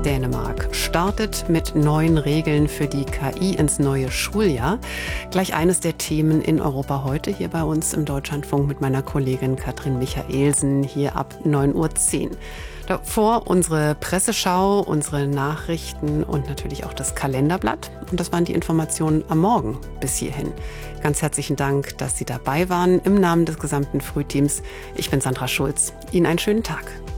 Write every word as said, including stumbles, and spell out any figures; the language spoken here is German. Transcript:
Dänemark startet mit neuen Regeln für die K I ins neue Schuljahr. Gleich eines der Themen in Europa heute hier bei uns im Deutschlandfunk mit meiner Kollegin Katrin Michaelsen hier ab neun Uhr zehn. Davor unsere Presseschau, unsere Nachrichten und natürlich auch das Kalenderblatt. Und das waren die Informationen am Morgen bis hierhin. Ganz herzlichen Dank, dass Sie dabei waren im Namen des gesamten Frühteams. Ich bin Sandra Schulz. Ihnen einen schönen Tag.